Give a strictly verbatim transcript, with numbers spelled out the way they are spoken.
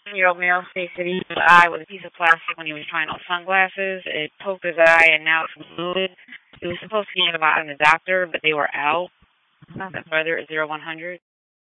year-old male states that he hit his eye with a piece of plastic when he was trying on sunglasses. It poked his eye, and now it's fluid. He was supposed to be in about in the doctor, but they were out. Not that further at zero one hundred.